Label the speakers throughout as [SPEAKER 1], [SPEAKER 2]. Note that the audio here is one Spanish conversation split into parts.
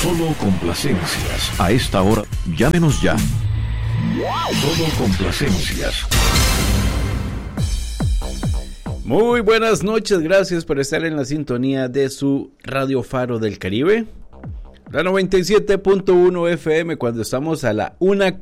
[SPEAKER 1] Solo complacencias. A esta hora, llámenos ya. Solo complacencias.
[SPEAKER 2] Muy buenas noches, gracias por estar en la sintonía de su Radio Faro del Caribe. La 97.1 FM cuando estamos a la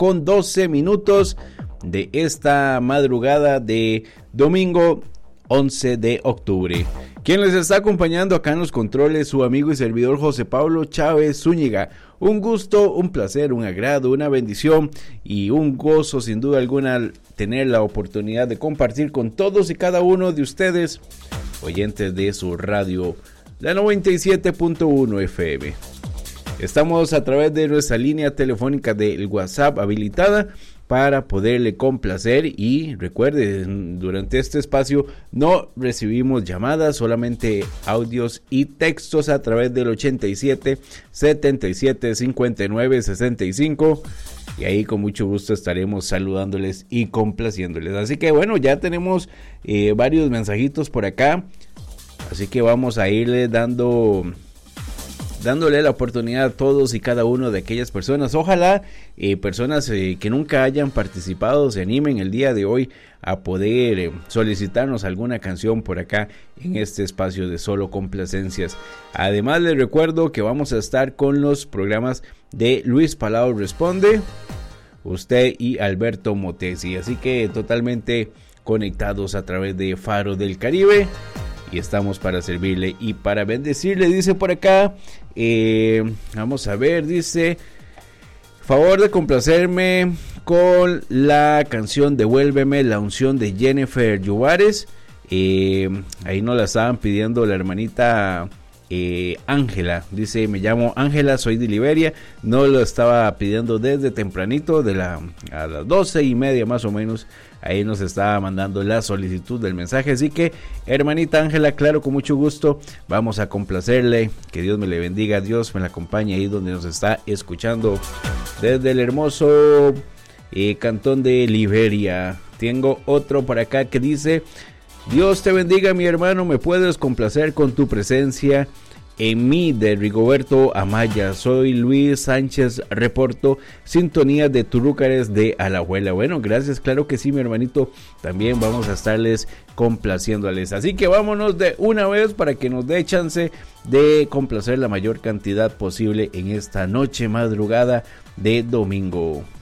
[SPEAKER 2] 1:12 de esta madrugada de domingo 11 de octubre. Quien les está acompañando acá en los controles, su amigo y servidor José Pablo Chávez Zúñiga. Un gusto, un placer, un agrado, una bendición y un gozo sin duda alguna tener la oportunidad de compartir con todos y cada uno de ustedes, oyentes de su radio, la 97.1 FM. Estamos a través de nuestra línea telefónica del WhatsApp habilitada para poderle complacer y recuerde, durante este espacio no recibimos llamadas, solamente audios y textos a través del 87 77 59 65 y ahí con mucho gusto estaremos saludándoles y complaciéndoles. Así que bueno, ya tenemos varios mensajitos por acá, así que vamos a irle dándole la oportunidad a todos y cada uno de aquellas personas. Ojalá personas que nunca hayan participado se animen el día de hoy a poder solicitarnos alguna canción por acá en este espacio de Solo Complacencias. Además les recuerdo que vamos a estar con los programas de Luis Palau Responde, usted y Alberto Motesi, así que totalmente conectados a través de Faro del Caribe. Y estamos para servirle y para bendecirle, dice por acá. Vamos a ver, dice: favor de complacerme con la canción Devuélveme la unción de Jennifer Juárez. Ahí nos la estaban pidiendo la hermanita Ángela. Dice: me llamo Ángela, soy de Liberia. No lo estaba pidiendo desde tempranito, a las 12:30 más o menos. Ahí nos estaba mandando la solicitud del mensaje. Así que, hermanita Ángela, claro, con mucho gusto, vamos a complacerle. Que Dios me le bendiga, Dios me la acompañe ahí donde nos está escuchando. Desde el hermoso cantón de Liberia. Tengo otro por acá que dice: Dios te bendiga, mi hermano, me puedes complacer con tu presencia en mí, de Rigoberto Amaya. Soy Luis Sánchez, reporto sintonía de Turúcares de Alajuela. Bueno, gracias, claro que sí, mi hermanito, también vamos a estarles complaciéndoles. Así que vámonos de una vez para que nos dé chance de complacer la mayor cantidad posible en esta noche madrugada de domingo.